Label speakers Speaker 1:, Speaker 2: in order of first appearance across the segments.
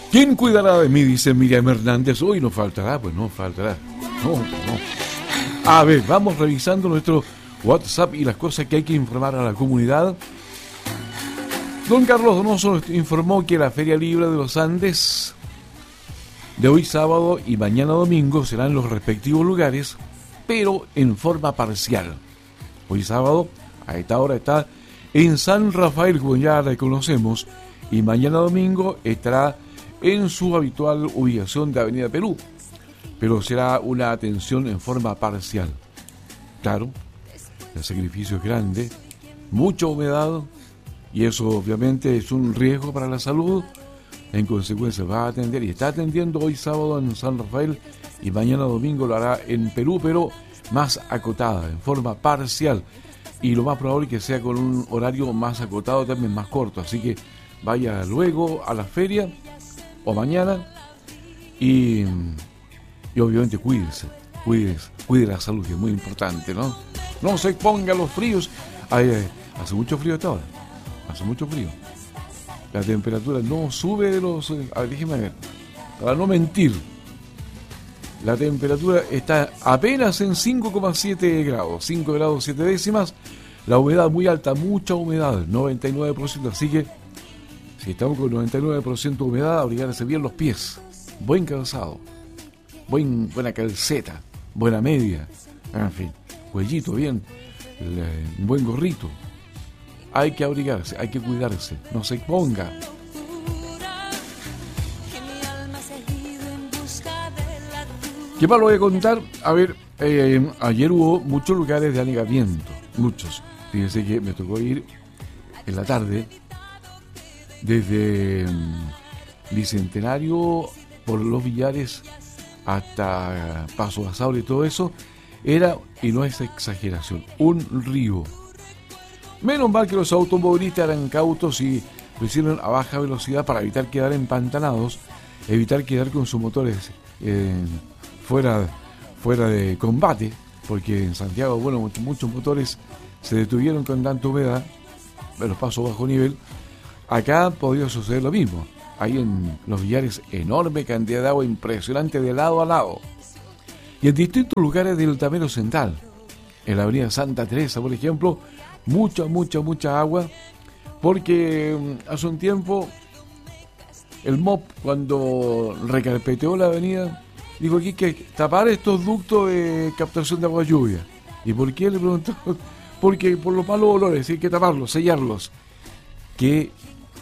Speaker 1: ¿Quién cuidará de mí? Dice Miriam Hernández. Hoy no faltará, pues no faltará. No. A ver, vamos revisando nuestro WhatsApp y las cosas que hay que informar a la comunidad. Don Carlos Donoso nos informó que la Feria Libre de los Andes de hoy sábado y mañana domingo serán los respectivos lugares, pero en forma parcial. Hoy sábado, a esta hora está en San Rafael, como ya la conocemos, y mañana domingo estará en su habitual ubicación de Avenida Perú, pero será una atención en forma parcial. Claro, el sacrificio es grande, mucha humedad, y eso obviamente es un riesgo para la salud. En consecuencia va a atender y está atendiendo hoy sábado en San Rafael y mañana domingo lo hará en Perú, pero más acotada, en forma parcial, y lo más probable es que sea con un horario más acotado, también más corto, así que vaya luego a la feria o mañana y obviamente cuide la salud, que es muy importante, ¿no? No se ponga los fríos. Hace mucho frío esta hora, hace mucho frío. La temperatura no sube de los... déjeme ver, para no mentir, la temperatura está apenas en 5,7 grados, 5 grados 7 décimas, la humedad muy alta, mucha humedad, 99%, así que si estamos con 99% de humedad, abrigarse bien los pies, buen calzado, buena calceta, buena media, en fin, cuellito bien, un buen gorrito. Hay que abrigarse, hay que cuidarse, no se ponga. ¿Qué más lo voy a contar? A ver, ayer hubo muchos lugares de anegamiento, muchos. Fíjense que me tocó ir en la tarde desde Bicentenario por Los Villares hasta Paso a Saura y todo eso, era, y no es exageración, un río. Menos mal que los automovilistas eran cautos y lo hicieron a baja velocidad para evitar quedar empantanados, evitar quedar con sus motores fuera de combate, porque en Santiago, bueno, muchos motores se detuvieron con tanta humedad, en los pasos bajo nivel. Acá podría suceder lo mismo. Hay en Los Villares enorme cantidad de agua, impresionante, de lado a lado. Y en distintos lugares del Altamero Central, en la avenida Santa Teresa, por ejemplo, mucha agua, porque hace un tiempo el MOP, cuando recarpeteó la avenida, dijo aquí que tapar estos ductos de captación de agua lluvia. ¿Y por qué? Le preguntó. Porque por los malos olores hay que taparlos, sellarlos. Qué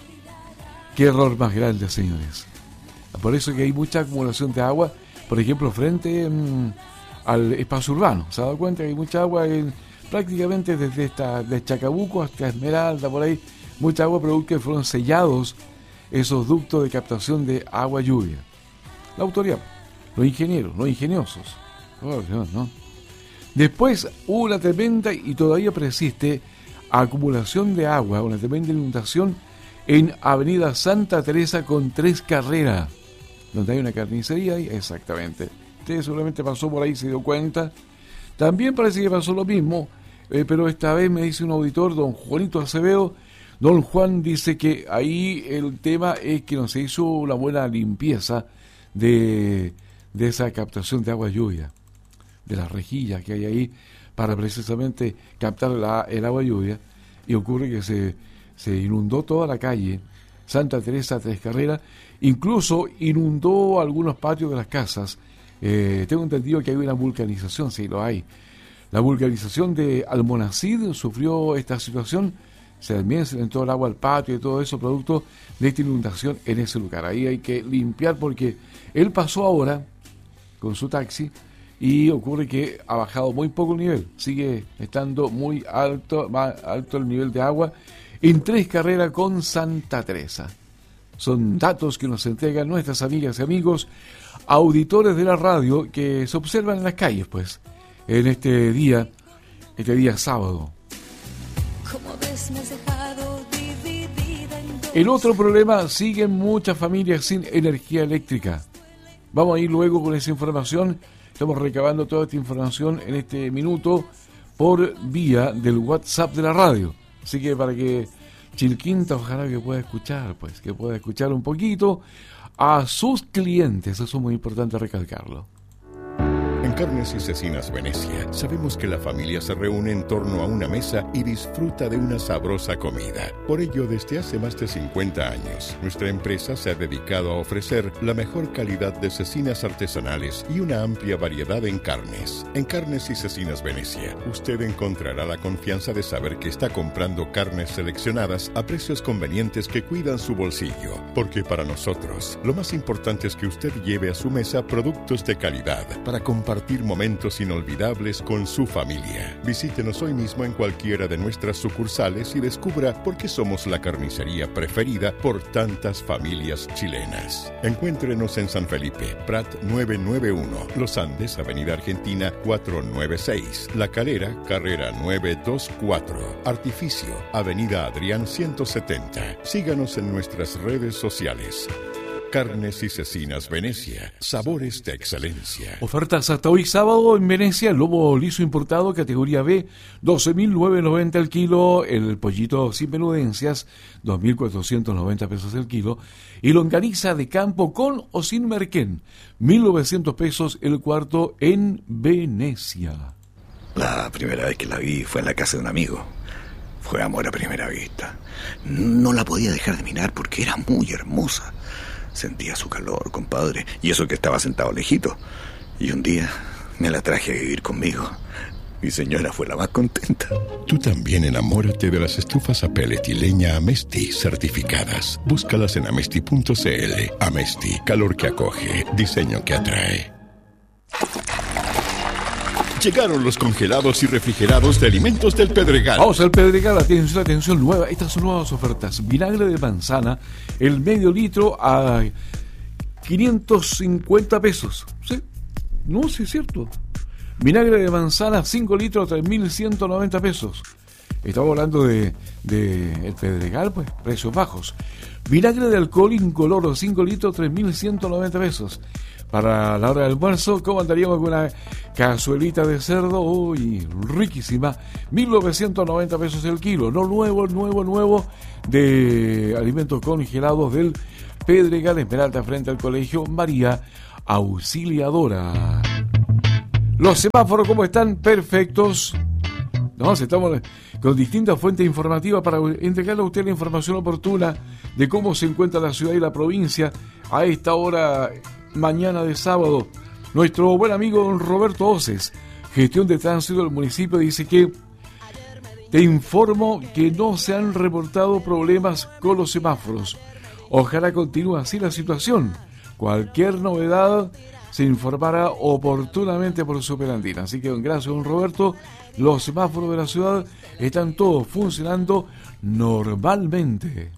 Speaker 1: error más grande, señores. Por eso que hay mucha acumulación de agua, por ejemplo, frente al espacio urbano. ¿Se ha dado cuenta que hay mucha agua prácticamente desde de Chacabuco hasta Esmeralda, por ahí? Mucha agua producto que fueron sellados esos ductos de captación de agua lluvia. La autoridad, los ingenieros, los ingeniosos. Oh, Dios, ¿no? Después hubo una tremenda y todavía persiste acumulación de agua, una tremenda inundación en Avenida Santa Teresa con 3 carreras, donde hay una carnicería ahí, exactamente. Usted seguramente pasó por ahí y se dio cuenta. También parece que pasó lo mismo, pero esta vez me dice un auditor, don Juanito Acevedo. Don Juan dice que ahí el tema es que no se hizo una buena limpieza de esa captación de agua lluvia, de las rejillas que hay ahí para precisamente captar el agua lluvia, y ocurre que se inundó toda la calle Santa Teresa 3 Carreras, incluso inundó algunos patios de las casas. Tengo entendido que hay una vulcanización, sí lo hay. La vulcanización de Almonacid sufrió esta situación, también se le entró el agua al patio y todo eso, producto de esta inundación en ese lugar. Ahí hay que limpiar porque él pasó ahora con su taxi y ocurre que ha bajado muy poco el nivel, sigue estando muy alto, más alto el nivel de agua en 3 Carreras con Santa Teresa. Son datos que nos entregan nuestras amigas y amigos, auditores de la radio, que se observan en las calles, pues, en este día sábado. El otro problema, siguen muchas familias sin energía eléctrica. Vamos a ir luego con esa información. Estamos recabando toda esta información en este minuto por vía del WhatsApp de la radio. Así que para que Chilquinta, ojalá que pueda escuchar, pues, que pueda escuchar un poquito a sus clientes, eso es muy importante recalcarlo.
Speaker 2: En Carnes y Cecinas Venecia, sabemos que la familia se reúne en torno a una mesa y disfruta de una sabrosa comida. Por ello, desde hace más de 50 años, nuestra empresa se ha dedicado a ofrecer la mejor calidad de cecinas artesanales y una amplia variedad en carnes. En Carnes y Cecinas Venecia, usted encontrará la confianza de saber que está comprando carnes seleccionadas a precios convenientes que cuidan su bolsillo. Porque para nosotros, lo más importante es que usted lleve a su mesa productos de calidad para compartir momentos inolvidables con su familia. Visítenos hoy mismo en cualquiera de nuestras sucursales y descubra por qué somos la carnicería preferida por tantas familias chilenas. Encuéntrenos en San Felipe, Prat 991, Los Andes, Avenida Argentina 496, La Calera, Carrera 924, Artificio, Avenida Adrián 170. Síganos en nuestras redes sociales. Carnes y Cecinas Venecia, sabores de excelencia.
Speaker 1: Ofertas hasta hoy sábado en Venecia: lobo liso importado categoría B, 12.990 el kilo, el pollito sin menudencias, 2.490 pesos el kilo, y longaniza de campo con o sin merquén, 1.900 pesos el cuarto en Venecia.
Speaker 3: La primera vez que la vi fue en la casa de un amigo. Fue amor a primera vista. No la podía dejar de mirar porque era muy hermosa. Sentía su calor, compadre, y eso que estaba sentado lejito. Y un día me la traje a vivir conmigo. Mi señora fue la más contenta.
Speaker 2: Tú también enamórate de las estufas a pellet y leña Amesti certificadas. Búscalas en amesti.cl. Amesti, calor que acoge, diseño que atrae. Llegaron los congelados y refrigerados de Alimentos del Pedregal.
Speaker 1: Vamos al Pedregal, atención, nueva. Estas son nuevas ofertas. Vinagre de manzana, el medio litro a 550 pesos. ¿Sí? No, sí es cierto. Vinagre de manzana, 5 litros, 3.190 pesos. Estamos hablando de el Pedregal, pues, precios bajos. Vinagre de alcohol incoloro, 5 litros, 3.190 pesos. Para la hora del almuerzo, ¿cómo andaríamos con una cazuelita de cerdo? Uy, riquísima, 1.990 pesos el kilo. No nuevo de alimentos congelados del Pedregal, Esmeralda, frente al Colegio María Auxiliadora. Los semáforos, ¿cómo están? Perfectos. Estamos con distintas fuentes informativas para entregarle a usted la información oportuna de cómo se encuentra la ciudad y la provincia a esta hora, mañana de sábado. Nuestro buen amigo don Roberto Oces, gestión de tránsito del municipio, dice que te informo que no se han reportado problemas con los semáforos. Ojalá continúe así la situación. Cualquier novedad se informará oportunamente por Superandina. Así que gracias don Roberto, los semáforos de la ciudad están todos funcionando normalmente.